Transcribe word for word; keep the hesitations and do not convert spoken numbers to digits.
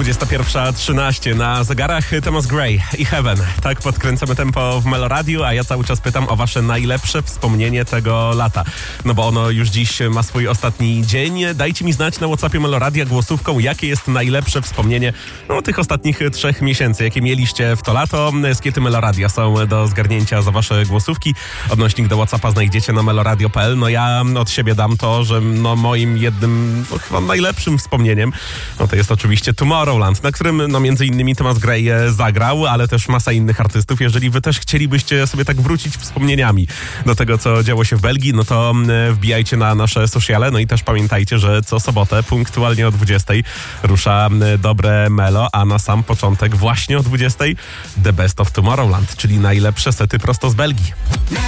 dwudziesta pierwsza trzynaście na zegarach. Thomas Gray i Heaven. Tak podkręcamy tempo w Meloradiu, a ja cały czas pytam o wasze najlepsze wspomnienie tego lata. No bo ono już dziś ma swój ostatni dzień. Dajcie mi znać na WhatsAppie Meloradia głosówką, jakie jest najlepsze wspomnienie no, tych ostatnich trzech miesięcy, jakie mieliście w to lato. Skiety Meloradia są do zgarnięcia za wasze głosówki. Odnośnik do WhatsAppa znajdziecie na meloradio kropka p l. No ja od siebie dam to, że no, moim jednym, no, chyba najlepszym wspomnieniem no, to jest oczywiście Tomorrowland, na którym no, między innymi Thomas Gray zagrał, ale też masa innych artystów. Jeżeli wy też chcielibyście sobie tak wrócić wspomnieniami do tego, co działo się w Belgii, no to wbijajcie na nasze sociale, no i też pamiętajcie, że co sobotę punktualnie o dwudziestej rusza Dobre Melo, a na sam początek właśnie o dwudziestej The Best of Tomorrowland, czyli najlepsze sety prosto z Belgii.